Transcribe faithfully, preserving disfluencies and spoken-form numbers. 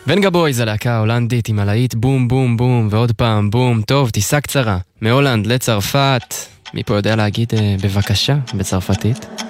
ונגה בויז, הלהקה ההולנדית עם הלהיט בום בום בום ועוד פעם בום. טוב, טיסה קצרה מהולנד לצרפת. מי פה יודע להגיד אה, בבקשה בצרפתית?